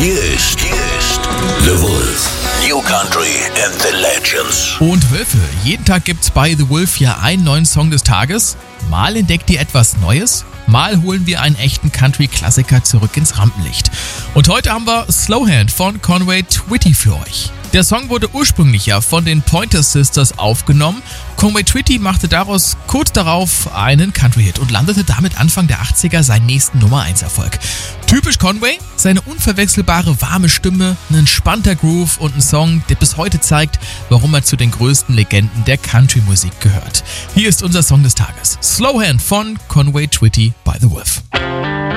Hier ist The Wolf. New Country and the Legends. Und Wölfe, jeden Tag gibt's bei The Wolf ja einen neuen Song des Tages. Mal entdeckt ihr etwas Neues, mal holen wir einen echten Country-Klassiker zurück ins Rampenlicht. Und heute haben wir Slow Hand von Conway Twitty für euch. Der Song wurde ursprünglich ja von den Pointer Sisters aufgenommen. Conway Twitty machte daraus kurz darauf einen Country-Hit und landete damit Anfang der 80er seinen nächsten Nummer-1-Erfolg. Typisch Conway, seine unverwechselbare warme Stimme, ein entspannter Groove und ein Song, der bis heute zeigt, warum er zu den größten Legenden der Country-Musik gehört. Hier ist unser Song des Tages. Slow Hand von Conway Twitty bei The Wolf.